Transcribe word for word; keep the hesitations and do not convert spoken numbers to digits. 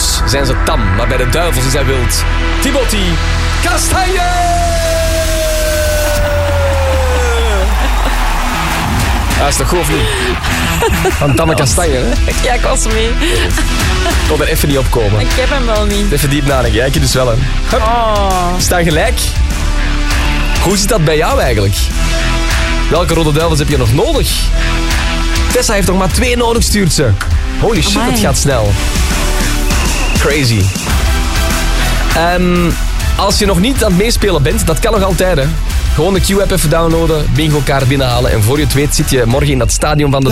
Soms zijn ze tam, maar bij de duivels is hij wild. Timothy Castagne! Dat is toch goed of niet? Van Tamme Castagne, hè? Ja, ik was mee. Ik kon er even niet op komen. Ik heb hem wel niet. Even diep nadenken. Ja, ik dus wel, hè. Hup. Oh. We staan gelijk. Hoe zit dat bij jou eigenlijk? Welke Rode Duivels heb je nog nodig? Tessa heeft nog maar twee nodig, stuurt ze. Holy shit, Amai. het gaat snel. Crazy. Um, als je nog niet aan het meespelen bent, dat kan nog altijd, hè. Gewoon de Q-app even downloaden, bingo-kaart binnenhalen en voor je het weet zit je morgen in dat stadion van de